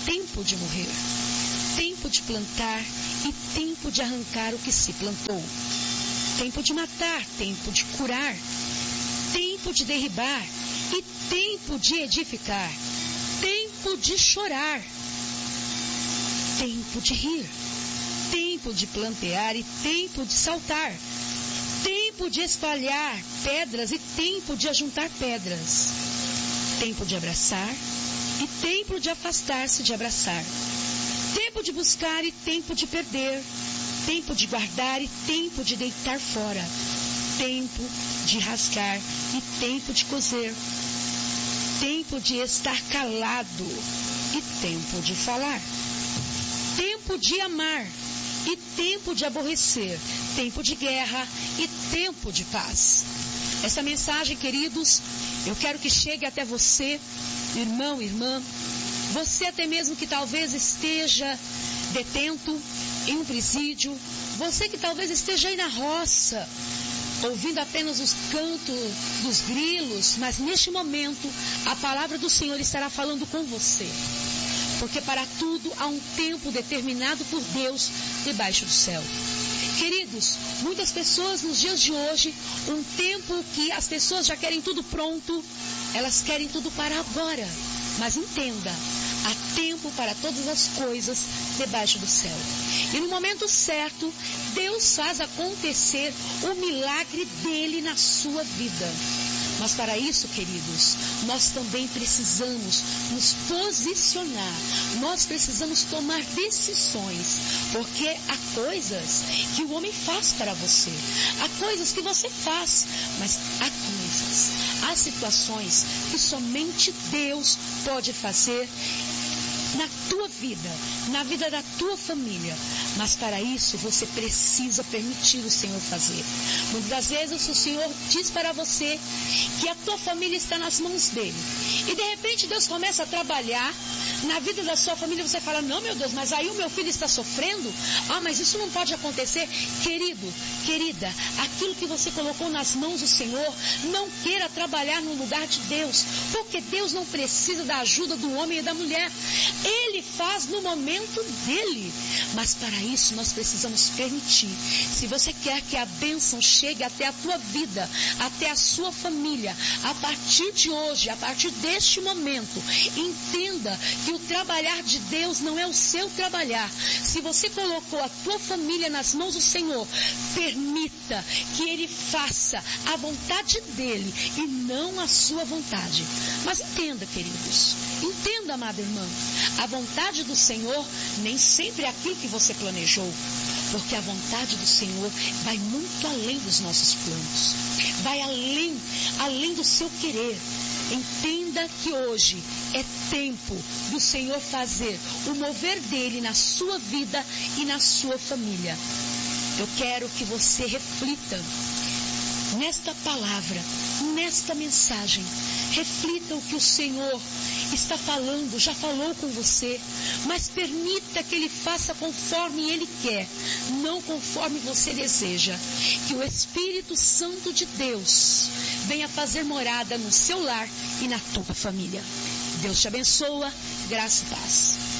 tempo de morrer, tempo de plantar e tempo de arrancar o que se plantou, tempo de matar, tempo de curar, tempo de derribar e tempo de edificar, tempo de chorar, tempo de rir, tempo de plantear e tempo de saltar, tempo de espalhar pedras e tempo de ajuntar pedras, tempo de abraçar e tempo de afastar-se de abraçar, tempo de buscar e tempo de perder, tempo de guardar e tempo de deitar fora, tempo de rasgar e tempo de coser, tempo de estar calado e tempo de falar, tempo de amar e tempo de aborrecer, tempo de guerra e tempo de paz. Essa mensagem, queridos, eu quero que chegue até você, irmão, irmã, você até mesmo que talvez esteja detento em um presídio, você que talvez esteja aí na roça, ouvindo apenas os cantos dos grilos, mas neste momento a palavra do Senhor estará falando com você. Porque para tudo há um tempo determinado por Deus debaixo do céu. Queridos, muitas pessoas nos dias de hoje, um tempo que as pessoas já querem tudo pronto, elas querem tudo para agora. Mas entenda, há tempo para todas as coisas debaixo do céu. E no momento certo, Deus faz acontecer o milagre dele na sua vida. Mas para isso, queridos, nós também precisamos nos posicionar. Nós precisamos tomar decisões. Porque há coisas que o homem faz para você. Há coisas que você faz. Mas há coisas, há situações que somente Deus pode fazer na tua vida, na vida da tua família. Mas para isso você precisa permitir o Senhor fazer. Muitas das vezes o Senhor diz para você que a tua família está nas mãos dele. E de repente Deus começa a trabalhar na vida da sua família. Você fala, não, meu Deus, mas aí o meu filho está sofrendo? Ah, mas isso não pode acontecer. Querido, querida, aquilo que você colocou nas mãos do Senhor, não queira trabalhar no lugar de Deus. Porque Deus não precisa da ajuda do homem e da mulher. Ele faz no momento dele. Mas para isso nós precisamos permitir. Se você quer que a bênção chegue até a tua vida, até a sua família, a partir de hoje, a partir deste momento, entenda que o trabalhar de Deus não é o seu trabalhar. Se você colocou a tua família nas mãos do Senhor, permita que Ele faça a vontade dEle e não a sua vontade. Mas entenda, queridos, entenda, amada irmã, a vontade do Senhor nem sempre é aquilo que você planejou, porque a vontade do Senhor vai muito além dos nossos planos, vai além do seu querer. Entenda que hoje é tempo do Senhor fazer o mover dele na sua vida e na sua família. Eu quero que você reflita nesta palavra, nesta mensagem. Reflita o que o Senhor está falando, já falou com você, mas permita que Ele faça conforme Ele quer, não conforme você deseja. Que o Espírito Santo de Deus venha fazer morada no seu lar e na tua família. Deus te abençoa, graça e paz.